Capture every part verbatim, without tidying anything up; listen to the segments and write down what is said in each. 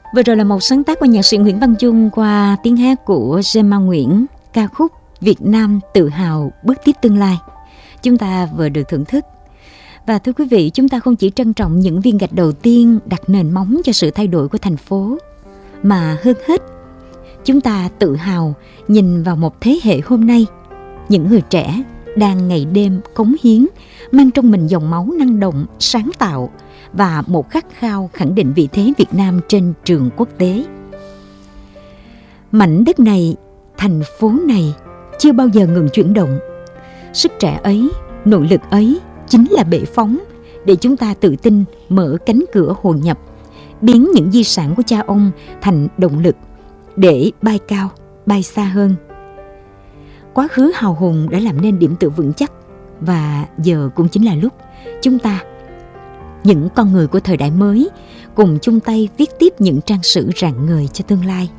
Vừa rồi là một sáng tác của nhạc sĩ Nguyễn Văn Chung qua tiếng hát của Gemma Nguyễn, ca khúc Việt Nam tự hào bước tiếp tương lai. Chúng ta vừa được thưởng thức. Và thưa quý vị, chúng ta không chỉ trân trọng những viên gạch đầu tiên đặt nền móng cho sự thay đổi của thành phố, mà hơn hết, chúng ta tự hào nhìn vào một thế hệ hôm nay, những người trẻ đang ngày đêm cống hiến, mang trong mình dòng máu năng động, sáng tạo và một khát khao khẳng định vị thế Việt Nam trên trường quốc tế. Mảnh đất này, thành phố này chưa bao giờ ngừng chuyển động. Sức trẻ ấy, nội lực ấy chính là bệ phóng để chúng ta tự tin mở cánh cửa hội nhập, biến những di sản của cha ông thành động lực để bay cao, bay xa hơn. Quá khứ hào hùng đã làm nên điểm tựa vững chắc, và giờ cũng chính là lúc chúng ta, những con người của thời đại mới, cùng chung tay viết tiếp những trang sử rạng ngời cho tương lai.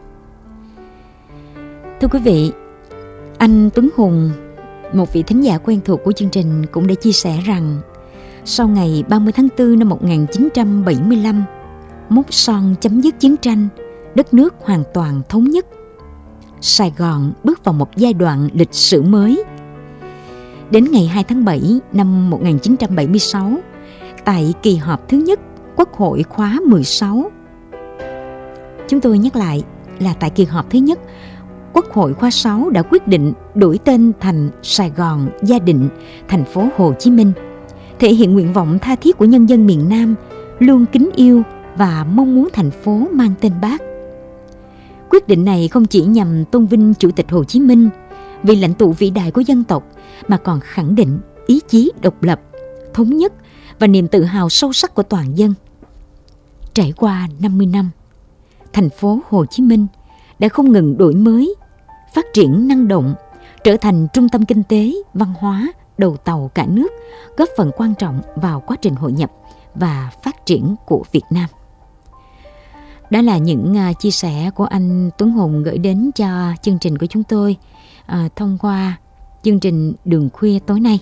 Thưa quý vị, anh Tuấn Hùng, một vị thính giả quen thuộc của chương trình, cũng đã chia sẻ rằng sau ngày ba mươi tháng tư năm một nghìn chín trăm bảy mươi lăm, mốc son chấm dứt chiến tranh, đất nước hoàn toàn thống nhất, Sài Gòn bước vào một giai đoạn lịch sử mới. Đến ngày hai tháng bảy năm một nghìn chín trăm bảy mươi sáu, tại kỳ họp thứ nhất Quốc hội khóa mười sáu, chúng tôi nhắc lại là tại kỳ họp thứ nhất, Quốc hội khóa sáu đã quyết định đổi tên thành Sài Gòn Gia Định, thành phố Hồ Chí Minh, thể hiện nguyện vọng tha thiết của nhân dân miền Nam luôn kính yêu và mong muốn thành phố mang tên Bác. Quyết định này không chỉ nhằm tôn vinh Chủ tịch Hồ Chí Minh, vị lãnh tụ vĩ đại của dân tộc, mà còn khẳng định ý chí độc lập, thống nhất và niềm tự hào sâu sắc của toàn dân. Trải qua năm mươi năm, thành phố Hồ Chí Minh đã không ngừng đổi mới, phát triển năng động, trở thành trung tâm kinh tế, văn hóa, đầu tàu cả nước, góp phần quan trọng vào quá trình hội nhập và phát triển của Việt Nam. Đó là những uh, chia sẻ của anh Tuấn Hùng gửi đến cho chương trình của chúng tôi uh, thông qua chương trình Đường Khuya tối nay.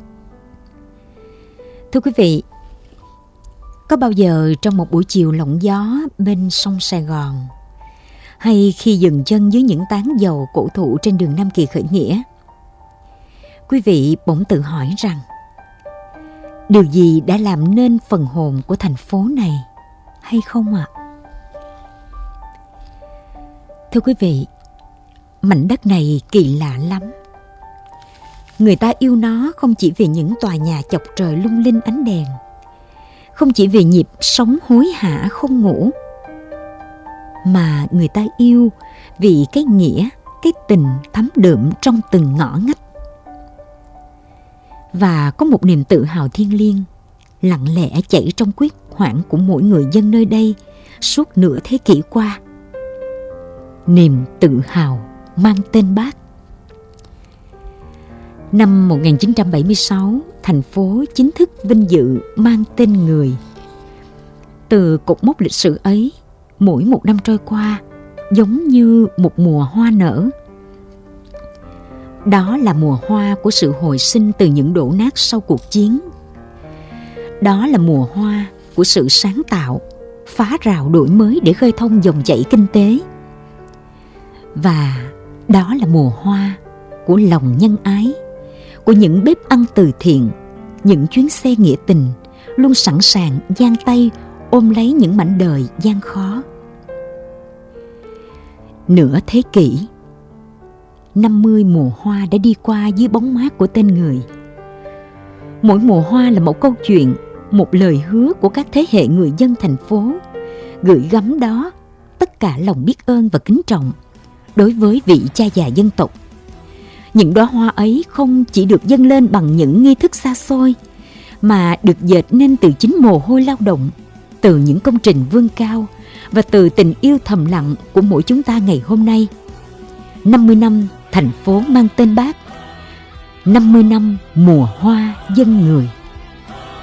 Thưa quý vị, có bao giờ trong một buổi chiều lộng gió bên sông Sài Gòn, hay khi dừng chân dưới những tán dầu cổ thụ trên đường Nam Kỳ khởi nghĩa, quý vị bỗng tự hỏi rằng điều gì đã làm nên phần hồn của thành phố này hay không ạ? À? Thưa quý vị, mảnh đất này kỳ lạ lắm. Người ta yêu nó không chỉ vì những tòa nhà chọc trời lung linh ánh đèn, không chỉ vì nhịp sống hối hả không ngủ, mà người ta yêu vì cái nghĩa, cái tình thấm đượm trong từng ngõ ngách. Và có một niềm tự hào thiêng liêng lặng lẽ chảy trong huyết quản của mỗi người dân nơi đây suốt nửa thế kỷ qua. Niềm tự hào mang tên Bác. Năm một nghìn chín trăm bảy mươi sáu, thành phố chính thức vinh dự mang tên người. Từ cột mốc lịch sử ấy, mỗi một năm trôi qua giống như một mùa hoa nở. Đó là mùa hoa của sự hồi sinh từ những đổ nát sau cuộc chiến. Đó là mùa hoa của sự sáng tạo, phá rào đổi mới để khơi thông dòng chảy kinh tế. Và đó là mùa hoa của lòng nhân ái, của những bếp ăn từ thiện, những chuyến xe nghĩa tình luôn sẵn sàng giang tay ôm lấy những mảnh đời gian khó. Nửa thế kỷ, năm mươi mùa hoa đã đi qua dưới bóng mát của tên người. Mỗi mùa hoa là một câu chuyện, một lời hứa của các thế hệ người dân thành phố, gửi gắm đó tất cả lòng biết ơn và kính trọng đối với vị cha già dân tộc. Những đóa hoa ấy không chỉ được dâng lên bằng những nghi thức xa xôi, mà được dệt nên từ chính mồ hôi lao động, từ những công trình vươn cao và từ tình yêu thầm lặng của mỗi chúng ta ngày hôm nay. năm mươi năm thành phố mang tên Bác, năm mươi năm mùa hoa dân người.